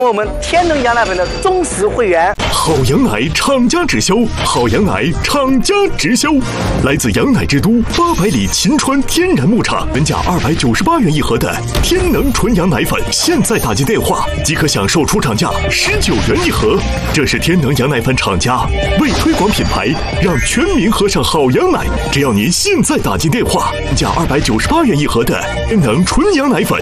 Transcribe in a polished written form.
我们天能羊奶粉的忠实会员。 好羊奶厂家直销，好羊奶厂家直销，来自羊奶之都800里秦川天然牧场，原价298元一盒的天能纯羊奶粉，现在打进电话即可享受出厂价19元一盒。这是天能羊奶粉厂家为推广品牌，让全民喝上好羊奶。只要您现在打进电话，原价298元一盒的天能纯羊奶粉，